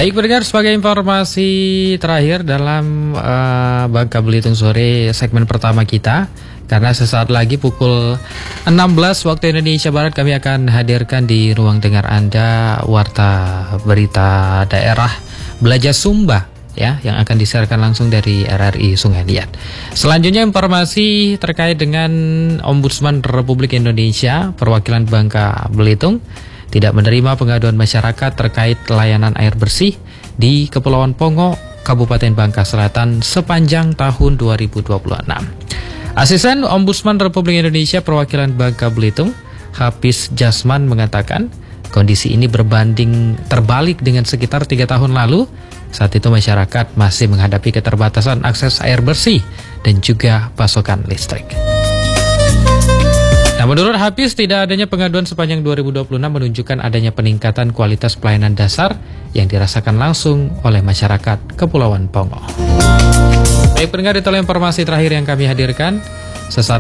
Baik pendengar, sebagai informasi terakhir dalam Bangka Belitung sore segmen pertama kita, karena sesaat lagi pukul 16 waktu Indonesia Barat kami akan hadirkan di ruang dengar Anda warta berita daerah Belajar Sumba ya, yang akan disiarkan langsung dari RRI Sungai Liat. Selanjutnya informasi terkait dengan Ombudsman Republik Indonesia perwakilan Bangka Belitung tidak menerima pengaduan masyarakat terkait layanan air bersih di Kepulauan Pongo, Kabupaten Bangka Selatan sepanjang tahun 2026. Asisten Ombudsman Republik Indonesia perwakilan Bangka Belitung, Hafiz Jasman mengatakan, kondisi ini berbanding terbalik dengan sekitar 3 tahun lalu. Saat itu masyarakat masih menghadapi keterbatasan akses air bersih dan juga pasokan listrik. Nah, menurut Hafiz, tidak adanya pengaduan sepanjang 2026 menunjukkan adanya peningkatan kualitas pelayanan dasar yang dirasakan langsung oleh masyarakat Kepulauan Pongo. Baik pendengar, itulah informasi terakhir yang kami hadirkan. Sesaat